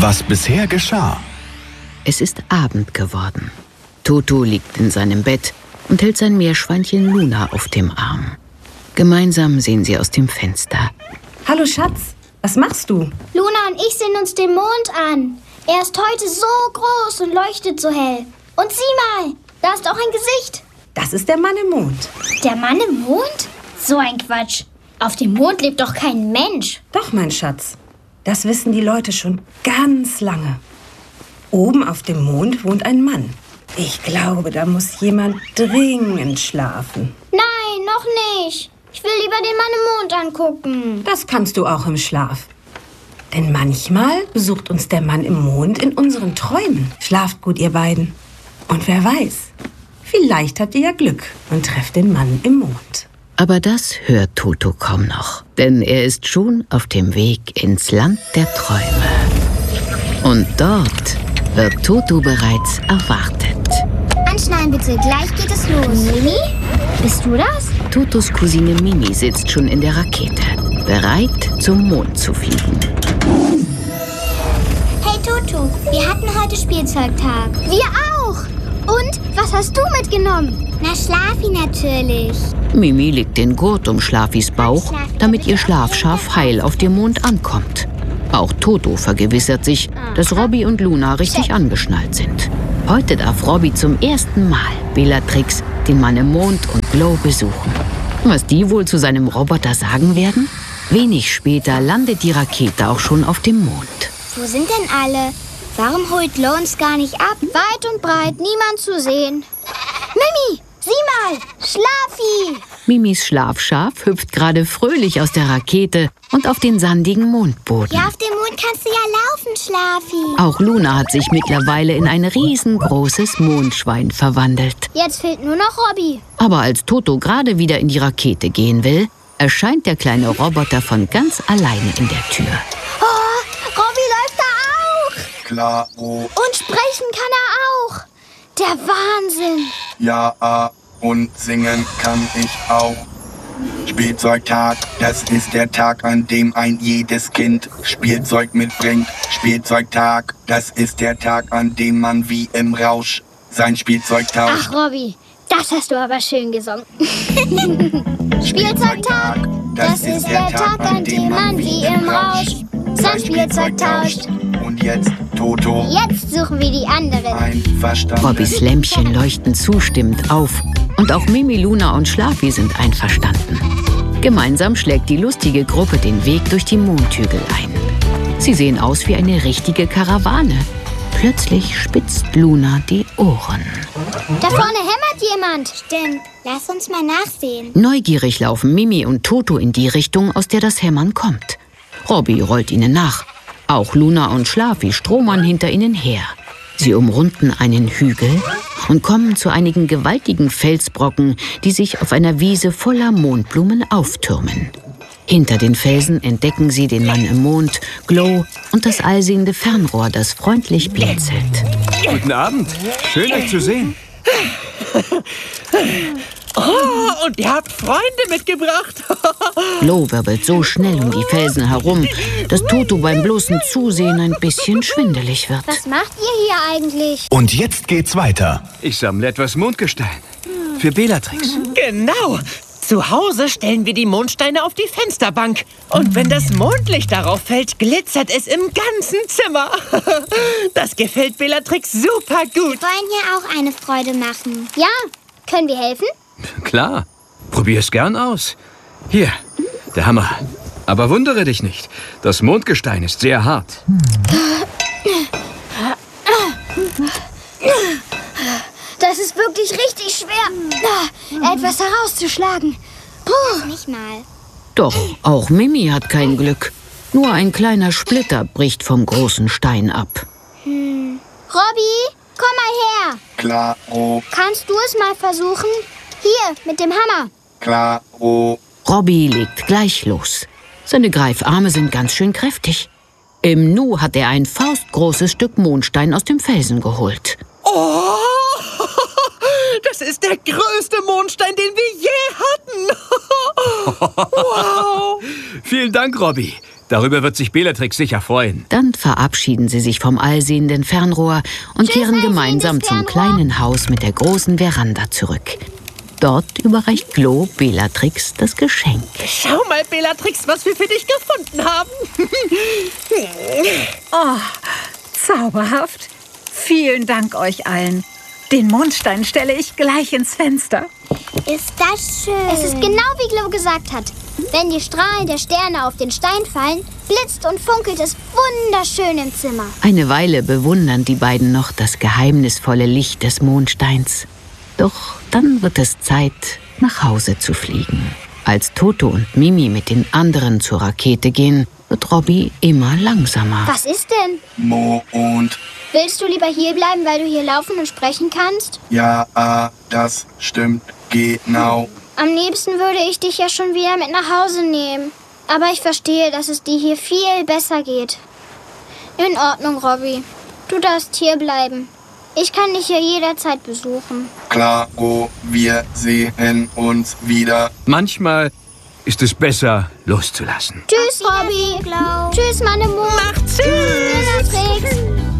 Was bisher geschah. Es ist Abend geworden. Toto liegt in seinem Bett und hält sein Meerschweinchen Luna auf dem Arm. Gemeinsam sehen sie aus dem Fenster. Hallo Schatz, was machst du? Luna und ich sehen uns den Mond an. Er ist heute so groß und leuchtet so hell. Und sieh mal, da ist auch ein Gesicht. Das ist der Mann im Mond. Der Mann im Mond? So ein Quatsch. Auf dem Mond lebt doch kein Mensch. Doch, mein Schatz. Das wissen die Leute schon ganz lange. Oben auf dem Mond wohnt ein Mann. Ich glaube, da muss jemand dringend schlafen. Nein, noch nicht. Ich will lieber den Mann im Mond angucken. Das kannst du auch im Schlaf. Denn manchmal besucht uns der Mann im Mond in unseren Träumen. Schlaft gut, ihr beiden. Und wer weiß, vielleicht habt ihr ja Glück und trefft den Mann im Mond. Aber das hört Toto kaum noch, denn er ist schon auf dem Weg ins Land der Träume. Und dort wird Toto bereits erwartet. Anschnallen bitte, gleich geht es los. Mimi, bist du das? Totos Cousine Mimi sitzt schon in der Rakete, bereit zum Mond zu fliegen. Hey Toto, wir hatten heute Spielzeugtag. Wir auch. Und, was hast du mitgenommen? Na, Schlafi natürlich. Mimi legt den Gurt um Schlafis Bauch, damit ihr Schlafschaf heil auf dem Mond ankommt. Auch Toto vergewissert sich, dass Robby und Luna richtig angeschnallt sind. Heute darf Robby zum ersten Mal Bellatrix, den Mann im Mond und Glow besuchen. Was die wohl zu seinem Roboter sagen werden? Wenig später landet die Rakete auch schon auf dem Mond. Wo sind denn alle? Warum holt Glow uns gar nicht ab? Weit und breit, niemand zu sehen. Mimi, sieh mal, Schlafi! Mimis Schlafschaf hüpft gerade fröhlich aus der Rakete und auf den sandigen Mondboden. Ja, auf dem Mond kannst du ja laufen, Schlafi. Auch Luna hat sich mittlerweile in ein riesengroßes Mondschwein verwandelt. Jetzt fehlt nur noch Robby. Aber als Toto gerade wieder in die Rakete gehen will, erscheint der kleine Roboter von ganz alleine in der Tür. Oh, Robby läuft da auch. Klar, Und sprechen kann er auch. Der Wahnsinn. ja, und singen kann ich auch. Spielzeugtag, das ist der Tag, an dem ein jedes Kind Spielzeug mitbringt. Spielzeugtag, das ist der Tag, an dem man wie im Rausch sein Spielzeug tauscht. Ach, Robby, das hast du aber schön gesungen. Spielzeugtag, das ist der Tag, an dem man wie im Rausch sein Spielzeug tauscht. Und jetzt, Toto, Jetzt suchen wir die anderen. einverstanden. Robbys Lämpchen leuchten zustimmend auf und auch Mimi, Luna und Schlafi sind einverstanden. Gemeinsam schlägt die lustige Gruppe den Weg durch die Mondhügel ein. Sie sehen aus wie eine richtige Karawane. Plötzlich spitzt Luna die Ohren. Da vorne hämmert jemand. Stimmt, lass uns mal nachsehen. Neugierig laufen Mimi und Toto in die Richtung, aus der das Hämmern kommt. Robby rollt ihnen nach. Auch Luna und Schlafi stromern hinter ihnen her. Sie umrunden einen Hügel und kommen zu einigen gewaltigen Felsbrocken, die sich auf einer Wiese voller Mondblumen auftürmen. Hinter den Felsen entdecken sie den Mann im Mond, Glow und das allsehende Fernrohr, das freundlich blinzelt. Guten Abend. Schön, euch zu sehen. Oh, und ihr habt Freunde mitgebracht. Glow wirbelt so schnell um die Felsen herum, dass Toto beim bloßen Zusehen ein bisschen schwindelig wird. Was macht ihr hier eigentlich? Und jetzt geht's weiter. Ich sammle etwas Mondgestein. Für Bellatrix. Genau. Zu Hause stellen wir die Mondsteine auf die Fensterbank. Und wenn das Mondlicht darauf fällt, glitzert es im ganzen Zimmer. Das gefällt Bellatrix super gut. Wir wollen hier auch eine Freude machen. Ja, können wir helfen? Klar. Probier's gern aus. Hier, der Hammer. Aber wundere dich nicht. Das Mondgestein ist sehr hart. Das ist wirklich richtig schwer, etwas herauszuschlagen. Puh. Nicht mal. Doch auch Mimi hat kein Glück. Nur ein kleiner Splitter bricht vom großen Stein ab. Robby, komm mal her. Klaro, Kannst du es mal versuchen? Hier, mit dem Hammer. klaro. Robby legt gleich los. Seine Greifarme sind ganz schön kräftig. Im Nu hat er ein faustgroßes Stück Mondstein aus dem Felsen geholt. Oh, das ist der größte Mondstein, den wir je hatten. Wow. Vielen Dank, Robby. Darüber wird sich Bellatrix sicher freuen. Dann verabschieden sie sich vom allsehenden Fernrohr und kehren gemeinsam zum kleinen Haus mit der großen Veranda zurück. Dort überreicht Glo Bellatrix das Geschenk. Schau mal, Bellatrix, was wir für dich gefunden haben. Oh, zauberhaft. Vielen Dank euch allen. Den Mondstein stelle ich gleich ins Fenster. Ist das schön. Es ist genau wie Glo gesagt hat. Wenn die Strahlen der Sterne auf den Stein fallen, blitzt und funkelt es wunderschön im Zimmer. Eine Weile bewundern die beiden noch das geheimnisvolle Licht des Mondsteins. Doch dann wird es Zeit, nach Hause zu fliegen. Als Toto und Mimi mit den anderen zur Rakete gehen, wird Robby immer langsamer. Was ist denn? Mond. Willst du lieber hier bleiben, weil du hier laufen und sprechen kannst? Ja, das stimmt genau. Am liebsten würde ich dich ja schon wieder mit nach Hause nehmen. Aber ich verstehe, dass es dir hier viel besser geht. In Ordnung, Robby. Du darfst hier bleiben. Ich kann dich hier jederzeit besuchen. Klaro, wir sehen uns wieder. Manchmal ist es besser, loszulassen. Tschüss, Robby. Tschüss, meine Mutter. Macht's Tschüss, Bellatrix.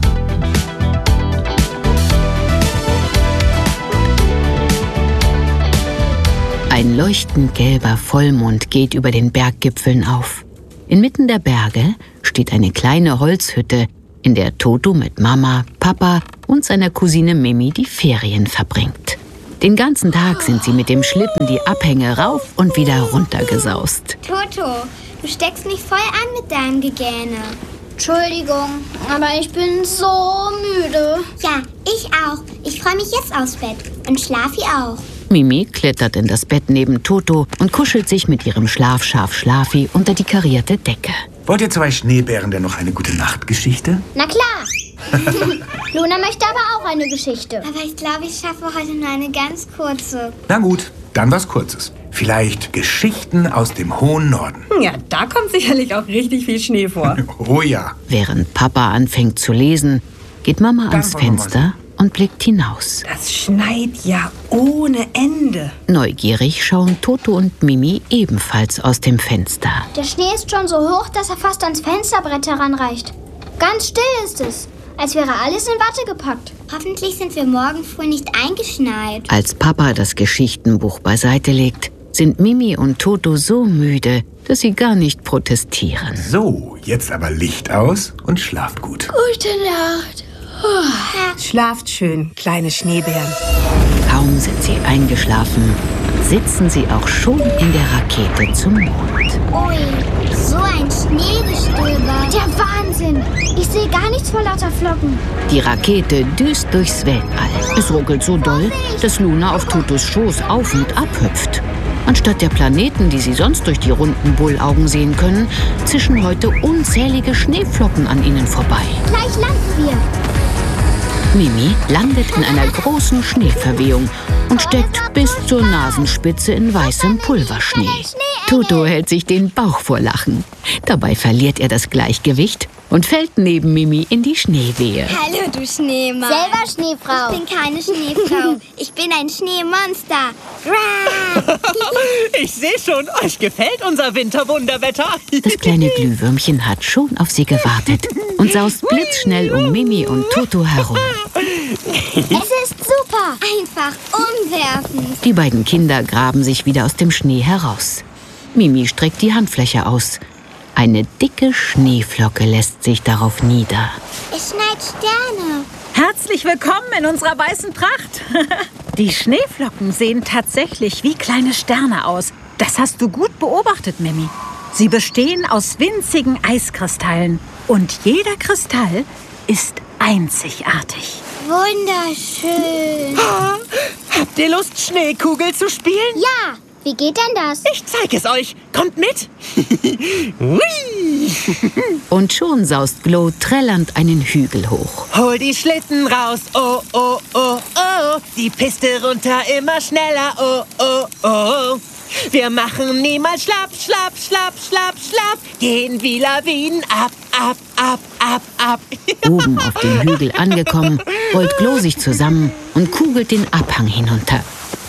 Ein leuchtend gelber Vollmond geht über den Berggipfeln auf. Inmitten der Berge steht eine kleine Holzhütte, in der Toto mit Mama, Papa und seiner Cousine Mimi die Ferien verbringt. Den ganzen Tag sind sie mit dem Schlitten die Abhänge rauf und wieder runter gesaust. Toto, du steckst mich voll an mit deinem Gegähne. Entschuldigung, aber ich bin so müde. Ja, ich auch. Ich freue mich jetzt aufs Bett. Und Schlafi auch. Mimi klettert in das Bett neben Toto und kuschelt sich mit ihrem Schlafschaf Schlafi unter die karierte Decke. Wollt ihr zwei Schneebären denn noch eine Gute-Nacht-Geschichte? Na klar. Luna möchte aber auch eine Geschichte. Aber ich glaube, ich schaffe heute nur eine ganz kurze. Na gut, dann was Kurzes. Vielleicht Geschichten aus dem hohen Norden. Ja, da kommt sicherlich auch richtig viel Schnee vor. Oh ja. Während Papa anfängt zu lesen, geht Mama ans Fenster und blickt hinaus. Das schneit ja ohne Ende. Neugierig schauen Toto und Mimi ebenfalls aus dem Fenster. Der Schnee ist schon so hoch, dass er fast ans Fensterbrett heranreicht. Ganz still ist es, als wäre alles in Watte gepackt. Hoffentlich sind wir morgen früh nicht eingeschneit. Als Papa das Geschichtenbuch beiseite legt, sind Mimi und Toto so müde, dass sie gar nicht protestieren. So, jetzt aber Licht aus und schlaft gut. Gute Nacht. Schlaft schön, kleine Schneebären. Kaum sind sie eingeschlafen, sitzen sie auch schon in der Rakete zum Mond. Ui, so ein Schneegestöber. Der Wahnsinn. Ich sehe gar nichts vor lauter Flocken. Die Rakete düst durchs Weltall. Es ruckelt so doll, dass Luna auf Totos Schoß auf und ab hüpft. Anstatt der Planeten, die sie sonst durch die runden Bullaugen sehen können, zischen heute unzählige Schneeflocken an ihnen vorbei. Gleich landen wir. Mimi landet in einer großen Schneeverwehung und steckt bis zur Nasenspitze in weißem Pulverschnee. Toto hält sich den Bauch vor Lachen. Dabei verliert er das Gleichgewicht und fällt neben Mimi in die Schneewehe. Hallo, du Schneemann. Selber Schneefrau. Ich bin keine Schneefrau. Ich bin ein Schneemonster. Ich sehe schon, euch gefällt unser Winterwunderwetter. Das kleine Glühwürmchen hat schon auf sie gewartet und saust blitzschnell um Mimi und Toto herum. Es ist super. Einfach umwerfend. Die beiden Kinder graben sich wieder aus dem Schnee heraus. Mimi streckt die Handfläche aus. Eine dicke Schneeflocke lässt sich darauf nieder. Es schneit Sterne. Herzlich willkommen in unserer weißen Pracht. Die Schneeflocken sehen tatsächlich wie kleine Sterne aus. Das hast du gut beobachtet, Mimi. Sie bestehen aus winzigen Eiskristallen. Und jeder Kristall ist einzigartig. Wunderschön. Habt ihr Lust, Schneekugel zu spielen? Ja, wie geht denn das? Ich zeige es euch. Kommt mit. Hui. Und schon saust Glo trällernd einen Hügel hoch. Hol die Schlitten raus. Oh, oh, oh, oh. Die Piste runter, immer schneller. Oh, oh, oh. Wir machen niemals schlapp, schlapp, schlapp, schlapp, schlapp. Gehen wie Lawinen ab, ab, ab, ab, ab. Oben auf dem Hügel angekommen, rollt Glo sich zusammen und kugelt den Abhang hinunter.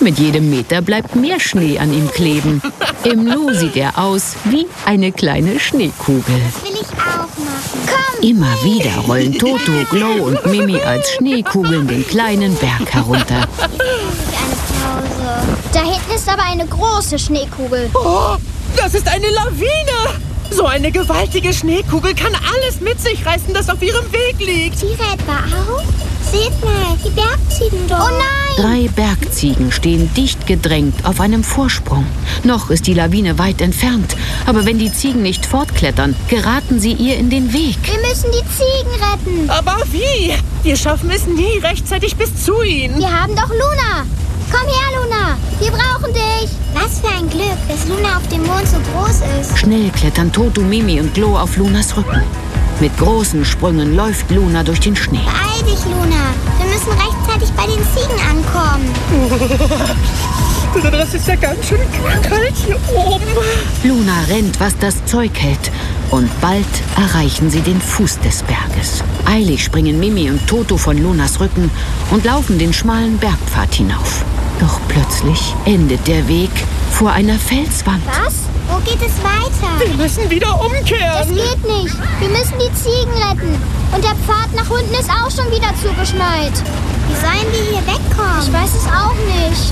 Mit jedem Meter bleibt mehr Schnee an ihm kleben. Im Nu sieht er aus wie eine kleine Schneekugel. Das will ich auch machen. Komm! Immer wieder rollen Toto, Glow und Mimi als Schneekugeln den kleinen Berg herunter. Eine Pause. Da hinten ist aber eine große Schneekugel. Oh, das ist eine Lawine! So eine gewaltige Schneekugel kann alles mit sich reißen, das auf ihrem Weg liegt. Die etwa auch? Seht mal, die Bergziegen dort. Oh nein! 3 Bergziegen stehen dicht gedrängt auf einem Vorsprung. Noch ist die Lawine weit entfernt, aber wenn die Ziegen nicht fortklettern, geraten sie ihr in den Weg. Wir müssen die Ziegen retten. Aber wie? Wir schaffen es nie rechtzeitig bis zu ihnen. Wir haben doch Luna. Komm her, Luna. Wir brauchen dich. Was für ein Glück, dass Luna auf dem Mond so groß ist. Schnell klettern Toto, Mimi und Glow auf Lunas Rücken. Mit großen Sprüngen läuft Luna durch den Schnee. Beeil dich, Luna. Wir müssen rechtzeitig bei den Ziegen ankommen. Das ist ja ganz schön kalt hier oben. Luna rennt, was das Zeug hält. Und bald erreichen sie den Fuß des Berges. Eilig springen Mimi und Toto von Lunas Rücken und laufen den schmalen Bergpfad hinauf. Doch plötzlich endet der Weg vor einer Felswand. Was? Wo geht es weiter? Wir müssen wieder Das umkehren. geht nicht. Wir müssen die Ziegen retten. Und der Pfad nach unten ist auch schon wieder zugeschneit. Wie sollen wir hier Ich wegkommen? weiß es auch nicht.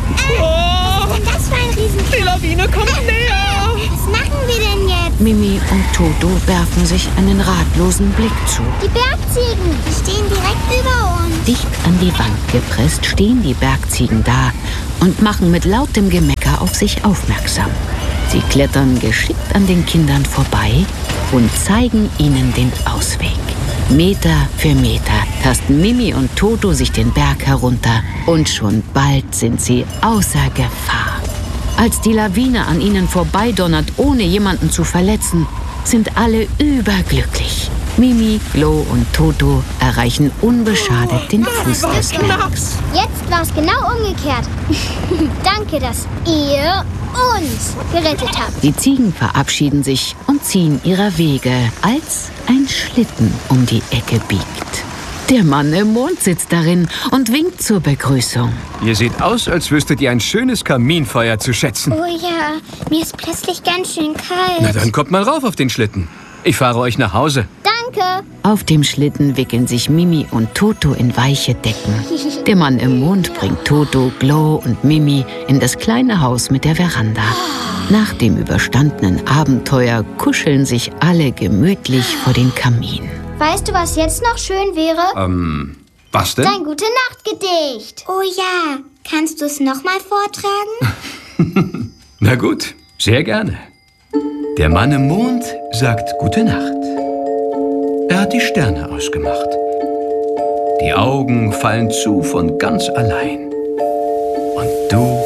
Oh, Was ist denn das für ein Riesen? die Lawine kommt näher. Was machen wir denn jetzt? Mimi und Toto werfen sich einen ratlosen Blick zu. Die Bergziegen. Die stehen direkt über uns. Dicht an die Wand gepresst stehen die Bergziegen da und machen mit lautem Gemecker auf sich aufmerksam. Sie klettern geschickt an den Kindern vorbei und zeigen ihnen den Ausweg. Meter für Meter tasten Mimi und Toto sich den Berg herunter und schon bald sind sie außer Gefahr. Als die Lawine an ihnen vorbeidonnert, ohne jemanden zu verletzen, sind alle überglücklich. Mimi, Glow und Toto erreichen unbeschadet den Fuß des Bergs. Jetzt war es genau umgekehrt. Danke, dass ihr uns gerettet habt. Die Ziegen verabschieden sich und ziehen ihrer Wege, als ein Schlitten um die Ecke biegt. Der Mann im Mond sitzt darin und winkt zur Begrüßung. Ihr seht aus, als wüsstet ihr ein schönes Kaminfeuer zu schätzen. Oh ja, mir ist plötzlich ganz schön kalt. Na dann kommt mal rauf auf den Schlitten. Ich fahre euch nach Hause. Danke. Auf dem Schlitten wickeln sich Mimi und Toto in weiche Decken. Der Mann im Mond bringt Toto, Glow und Mimi in das kleine Haus mit der Veranda. Nach dem überstandenen Abenteuer kuscheln sich alle gemütlich vor den Kamin. Weißt du, was jetzt noch schön wäre? Was denn? Dein Gute-Nacht-Gedicht. Oh ja, kannst du es nochmal vortragen? Na gut, sehr gerne. Der Mann im Mond sagt Gute Nacht. Er hat die Sterne ausgemacht. Die Augen fallen zu von ganz allein. Und du